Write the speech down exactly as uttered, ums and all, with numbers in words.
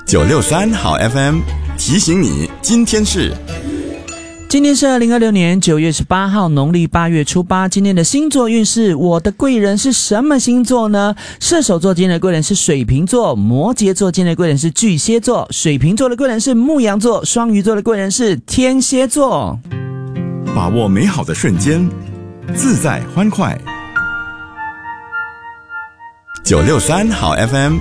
九六三好 F M 提醒你，今天是今天是二零二六年九月十八号，农历八月初八。今天的星座运势，我的贵人是什么星座呢？射手座今天的贵人是水瓶座，摩羯座今天的贵人是巨蟹座，水瓶座的贵人是牧羊座，双鱼座的贵人是天蝎座。 把握美好的瞬间，自在欢快。九六三好 F M